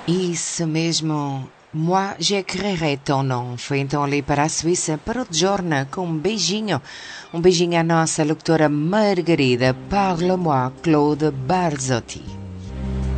Isso mesmo. Moi, j'écrirai ton nom. Foi então ali para a Suíça, para o Giorno, com um beijinho. Um beijinho à nossa locutora Margarida. Parle-moi, Claude Barzotti.